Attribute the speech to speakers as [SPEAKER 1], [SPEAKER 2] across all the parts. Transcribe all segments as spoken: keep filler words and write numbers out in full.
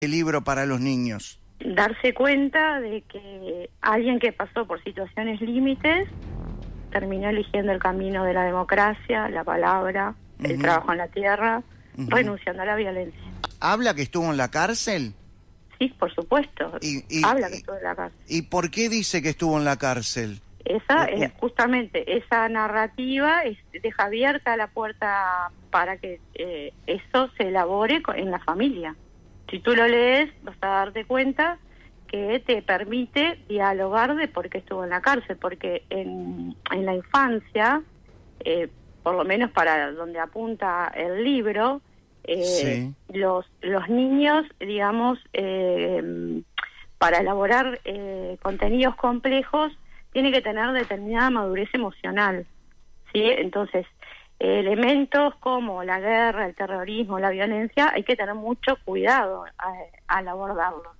[SPEAKER 1] el libro para los niños?
[SPEAKER 2] Darse cuenta de que alguien que pasó por situaciones límites terminó eligiendo el camino de la democracia, la palabra, uh-huh. el trabajo en la tierra, uh-huh. renunciando a la violencia.
[SPEAKER 1] ¿Habla que estuvo en la cárcel?
[SPEAKER 2] Sí, por supuesto.
[SPEAKER 1] Y, y,
[SPEAKER 2] Habla que estuvo en la cárcel.
[SPEAKER 1] ¿Y por qué dice que estuvo en la cárcel?
[SPEAKER 2] Esa, eh, justamente, esa narrativa es, deja abierta la puerta para que eh, eso se elabore en la familia. Si tú lo lees, vas a darte cuenta que te permite dialogar de por qué estuvo en la cárcel, porque en, en la infancia, eh, por lo menos para donde apunta el libro, eh, sí. los, los niños, digamos, eh, para elaborar eh, contenidos complejos, tiene que tener determinada madurez emocional, ¿sí? Entonces, eh, elementos como la guerra, el terrorismo, la violencia, hay que tener mucho cuidado a, al abordarlo.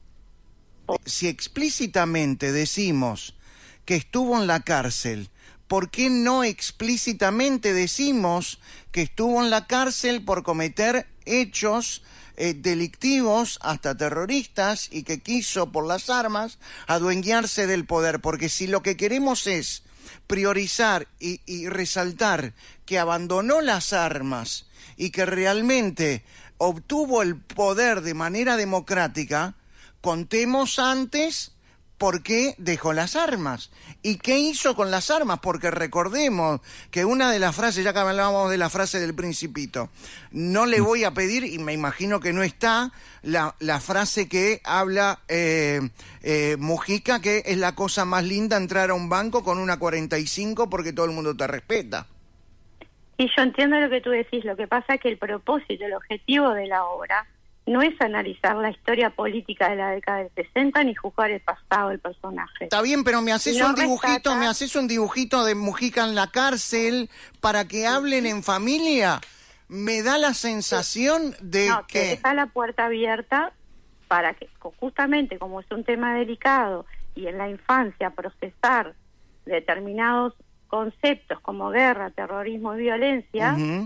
[SPEAKER 1] Si explícitamente decimos que estuvo en la cárcel, ¿por qué no explícitamente decimos que estuvo en la cárcel por cometer hechos Eh, delictivos, hasta terroristas, y que quiso por las armas adueñarse del poder? Porque si lo que queremos es priorizar y, y resaltar que abandonó las armas y que realmente obtuvo el poder de manera democrática, contemos antes por qué dejó las armas y qué hizo con las armas, porque recordemos que una de las frases, ya que hablábamos de la frase del Principito, no le voy a pedir, y me imagino que no está, la, la frase que habla eh, eh, Mujica, que es la cosa más linda entrar a un banco con una cuarenta y cinco porque todo el mundo te respeta.
[SPEAKER 2] Y yo entiendo lo que tú decís, lo que pasa es que el propósito, el objetivo de la obra no es analizar la historia política de la década del sesenta ni juzgar el pasado del personaje.
[SPEAKER 1] Está bien, pero me haces no un dibujito, rescata... me haces un dibujito de Mujica en la cárcel para que hablen en familia. Me da la sensación de
[SPEAKER 2] no,
[SPEAKER 1] que...
[SPEAKER 2] te deja la puerta abierta para que, justamente como es un tema delicado y en la infancia procesar determinados conceptos como guerra, terrorismo y violencia... Uh-huh.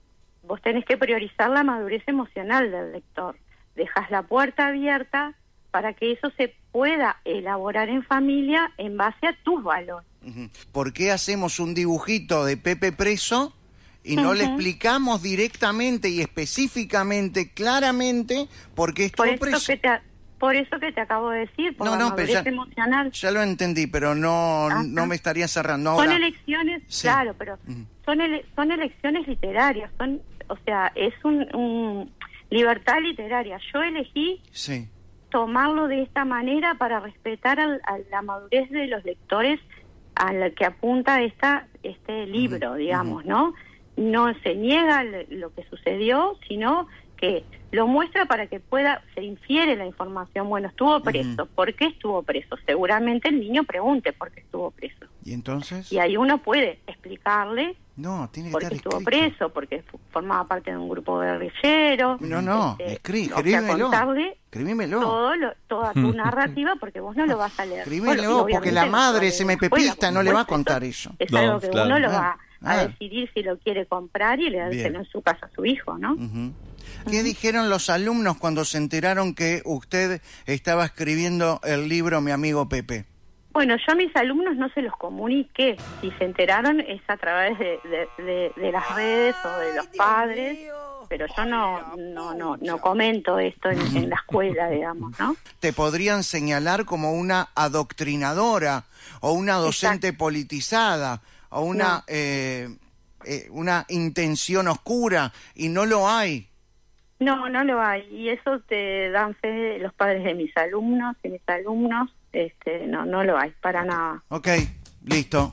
[SPEAKER 2] Vos tenés que priorizar la madurez emocional del lector. Dejas la puerta abierta para que eso se pueda elaborar en familia en base a tus valores.
[SPEAKER 1] ¿Por qué hacemos un dibujito de Pepe preso y no uh-huh. le explicamos directamente y específicamente, claramente, por qué estuvo
[SPEAKER 2] por
[SPEAKER 1] preso?
[SPEAKER 2] Que te, por eso que te acabo de decir, por no, la no, madurez
[SPEAKER 1] pero ya,
[SPEAKER 2] emocional.
[SPEAKER 1] Ya lo entendí, pero no, uh-huh. no me estaría cerrando ahora.
[SPEAKER 2] Son elecciones, sí. claro, pero uh-huh. son, ele, son elecciones literarias, son... O sea, es un, un libertad literaria. Yo elegí
[SPEAKER 1] sí.
[SPEAKER 2] tomarlo de esta manera para respetar al, a la madurez de los lectores a la que apunta esta este libro, uh-huh. digamos, uh-huh. ¿no? No se niega lo que sucedió, sino que lo muestra para que pueda, se infiere la información. Bueno, estuvo preso. Uh-huh. ¿Por qué estuvo preso? Seguramente el niño pregunte por qué estuvo preso.
[SPEAKER 1] ¿Y entonces?
[SPEAKER 2] Y ahí uno puede explicarle
[SPEAKER 1] No, tiene que
[SPEAKER 2] porque
[SPEAKER 1] estar
[SPEAKER 2] estuvo
[SPEAKER 1] escrito.
[SPEAKER 2] preso, porque formaba parte de un grupo guerrillero.
[SPEAKER 1] No, no,
[SPEAKER 2] este,
[SPEAKER 1] escri-
[SPEAKER 2] escríbemelo. O sea, contarle
[SPEAKER 1] escríbemelo.
[SPEAKER 2] Todo lo, toda tu narrativa, porque vos no lo vas a leer.
[SPEAKER 1] Escríbemelo, bueno, porque la madre se me pepista, no le va a contar eso.
[SPEAKER 2] Es
[SPEAKER 1] no,
[SPEAKER 2] algo que
[SPEAKER 1] claro.
[SPEAKER 2] uno lo va
[SPEAKER 1] ah,
[SPEAKER 2] a
[SPEAKER 1] ah.
[SPEAKER 2] decidir si lo quiere comprar y le dárselo en su casa a su hijo, ¿no?
[SPEAKER 1] Uh-huh. ¿Qué uh-huh. dijeron los alumnos cuando se enteraron que usted estaba escribiendo el libro Mi amigo Pepe?
[SPEAKER 2] Bueno, yo a mis alumnos no se los comuniqué. Si se enteraron es a través de, de, de, de las redes o de los padres, pero yo no no no, no comento esto en, en la escuela, digamos, ¿no?
[SPEAKER 1] Te podrían señalar como una adoctrinadora o una docente Exacto. politizada o una no. eh, eh, una intención oscura, y no lo hay.
[SPEAKER 2] No, no lo hay, y eso te dan fe los padres de mis alumnos y mis alumnos. Este, no, no lo hay, para
[SPEAKER 1] okay.
[SPEAKER 2] nada.
[SPEAKER 1] Ok, listo.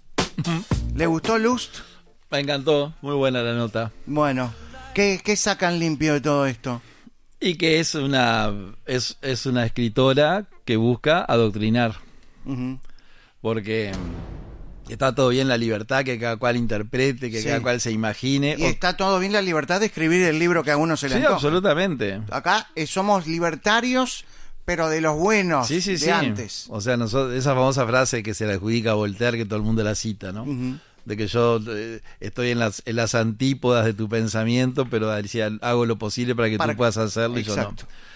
[SPEAKER 1] ¿Le gustó, Lust?
[SPEAKER 3] Me encantó, muy buena la nota.
[SPEAKER 1] Bueno, ¿qué, qué sacan limpio de todo esto?
[SPEAKER 3] Y que es una es, es una escritora que busca adoctrinar. Uh-huh. Porque está todo bien la libertad, que cada cual interprete, que sí. cada cual se imagine.
[SPEAKER 1] Y o... está todo bien la libertad de escribir el libro que a uno se le
[SPEAKER 3] Sí,
[SPEAKER 1] antoja.
[SPEAKER 3] absolutamente.
[SPEAKER 1] Acá eh, somos libertarios, pero de los buenos,
[SPEAKER 3] sí, sí,
[SPEAKER 1] de
[SPEAKER 3] sí.
[SPEAKER 1] antes.
[SPEAKER 3] O sea, nosotros, esa famosa frase que se le adjudica a Voltaire, que todo el mundo la cita, ¿no? Uh-huh. De que yo eh, estoy en las, en las antípodas de tu pensamiento, pero decía, hago lo posible para que para tú puedas hacerlo. Exacto. Y yo no.